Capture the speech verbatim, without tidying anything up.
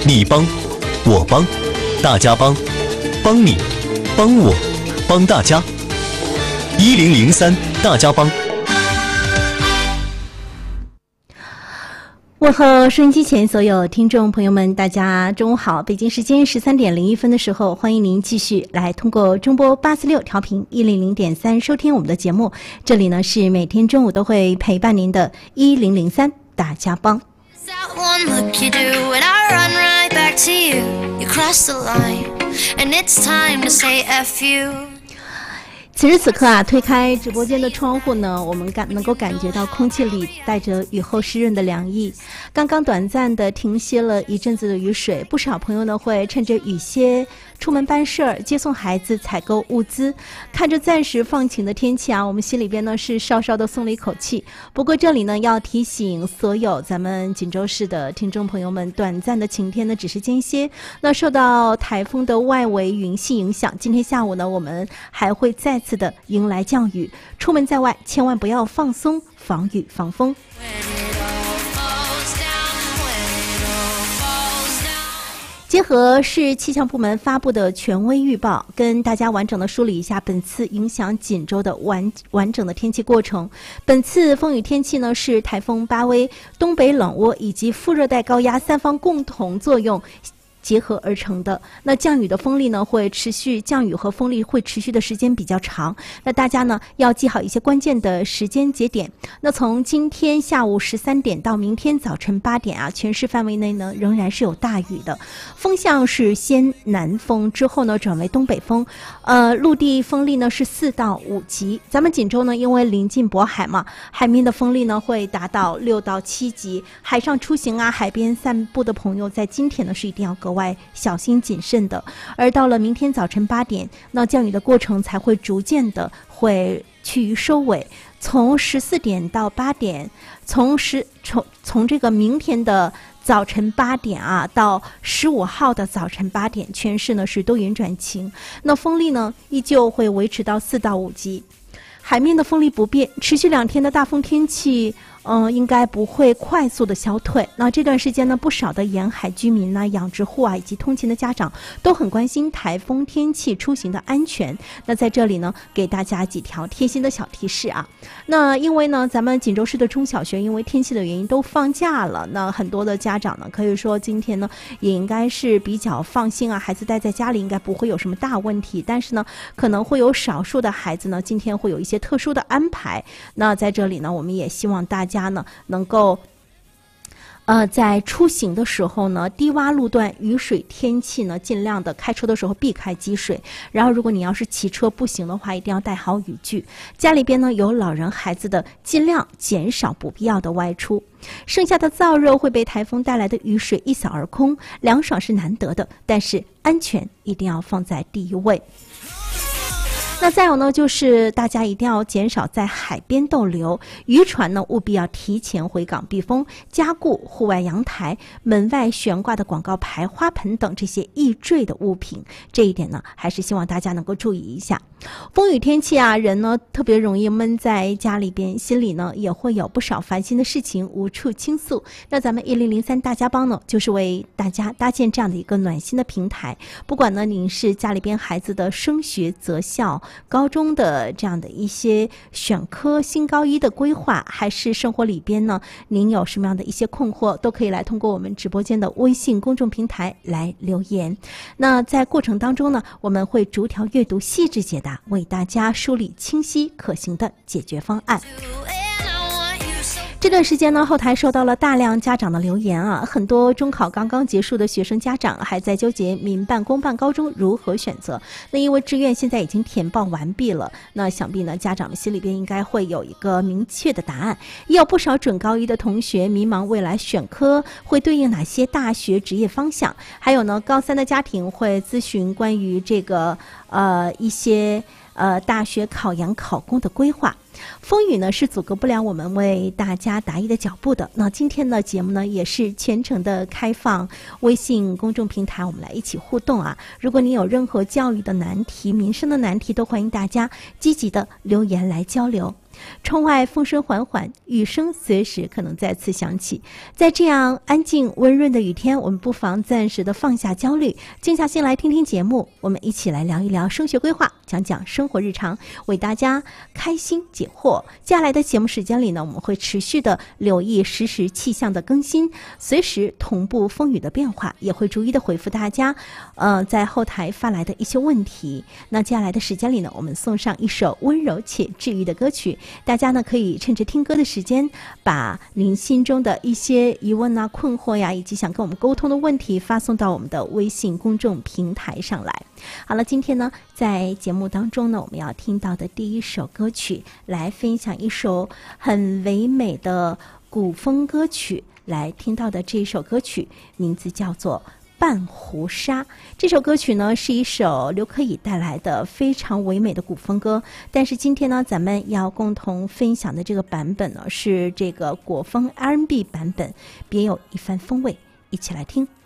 你帮，我帮，大家帮，帮你，帮我，帮大家。一零零三大家帮。 问候收音机前所有听众朋友们，大家中午好！北京时间十三点零一分的时候，欢迎您继续来通过中波八四六调频一零零点三收听我们的节目。这里呢是每天中午都会陪伴您的一零零三大家帮。此时此刻啊，推开直播间的窗户呢，我们感能够感觉到空气里带着雨后湿润的凉意。刚刚短暂的停歇了一阵子的雨水，不少朋友呢会趁着雨歇出门办事儿、接送孩子、采购物资。看着暂时放晴的天气啊，我们心里边呢是稍稍的松了一口气。不过这里呢要提醒所有咱们锦州市的听众朋友们，短暂的晴天呢只是间歇。那受到台风的外围云系影响，今天下午呢我们还会再次的迎来降雨，出门在外千万不要放松，防雨防风。结合市气象部门发布的权威预报，跟大家完整的梳理一下本次影响锦州的完完整的天气过程。本次风雨天气呢是台风巴威、东北冷涡以及副热带高压三方共同作用结合而成的。那降雨的风力呢会持续，降雨和风力会持续的时间比较长。那大家呢要记好一些关键的时间节点。那从今天下午十三点到明天早晨八点啊，全市范围内呢仍然是有大雨的。风向是先南风，之后呢转为东北风，呃，陆地风力呢是四到五级。咱们锦州呢因为临近渤海嘛，海面的风力呢会达到六到七级。海上出行啊，海边散步的朋友在今天呢是一定要格外小心谨慎的。而到了明天早晨八点，那降雨的过程才会逐渐的会趋于收尾。从十四点到八点，从十从从这个明天的早晨八点啊，到十五号的早晨八点，全市呢是多云转晴。那风力呢依旧会维持到四到五级。海面的风力不变，持续两天的大风天气嗯，应该不会快速的消退。那这段时间呢，不少的沿海居民呢、养殖户啊，以及通勤的家长都很关心台风天气出行的安全。那在这里呢，给大家几条贴心的小提示啊。那因为呢，咱们锦州市的中小学因为天气的原因都放假了，那很多的家长呢，可以说今天呢也应该是比较放心啊，孩子待在家里应该不会有什么大问题。但是呢，可能会有少数的孩子呢，今天会有一些特殊的安排。那在这里呢，我们也希望大家家呢能够呃在出行的时候呢，低洼路段雨水天气呢尽量的开车的时候避开积水。然后如果你要是骑车步行的话，一定要带好雨具。家里边呢有老人孩子的，尽量减少不必要的外出。剩下的燥热会被台风带来的雨水一扫而空，凉爽是难得的，但是安全一定要放在第一位。那再有呢，就是大家一定要减少在海边逗留，渔船呢务必要提前回港避风，加固户外阳台、门外悬挂的广告牌、花盆等这些易坠的物品。这一点呢，还是希望大家能够注意一下。风雨天气啊，人呢特别容易闷在家里边，心里呢也会有不少烦心的事情无处倾诉。那咱们一零零三大家帮呢，就是为大家搭建这样的一个暖心的平台。不管呢您是家里边孩子的升学择校、高中的这样的一些选科、新高一的规划，还是生活里边呢您有什么样的一些困惑，都可以来通过我们直播间的微信公众平台来留言。那在过程当中呢，我们会逐条阅读，细致解答，为大家梳理清晰可行的解决方案。这段时间呢，后台收到了大量家长的留言啊，很多中考刚刚结束的学生家长还在纠结民办、公办高中如何选择。那因为志愿现在已经填报完毕了，那想必呢，家长们心里边应该会有一个明确的答案。也有不少准高一的同学迷茫未来选科会对应哪些大学职业方向，还有呢，高三的家庭会咨询关于这个呃一些呃大学考研考公的规划。 风雨呢是阻隔不了我们为大家答疑的脚步的。那今天的节目呢也是全程的开放微信公众平台，我们来一起互动啊！如果你有任何教育的难题、民生的难题，都欢迎大家积极的留言来交流。窗外风声缓缓，雨声随时可能再次响起。在这样安静温润的雨天，我们不妨暂时的放下焦虑，静下心来听听节目。我们一起来聊一聊升学规划，讲讲生活日常，为大家开心解惑。接下来的节目时间里呢，我们会持续的留意实时气象的更新，随时同步风雨的变化，也会逐一的回复大家呃在后台发来的一些问题。那接下来的时间里呢，我们送上一首温柔且治愈的歌曲，大家呢可以趁着听歌的时间，把您心中的一些疑问啊、困惑呀，以及想跟我们沟通的问题发送到我们的微信公众平台上来。好了，今天呢在节目当中呢，我们要听到的第一首歌曲，来分享一首很唯美的古风歌曲。来听到的这一首歌曲名字叫做半湖纱。这首歌曲呢是一首刘可以带来的非常唯美的古风歌，但是今天呢咱们要共同分享的这个版本呢是这个国风 R and B 版本，别有一番风味，一起来听。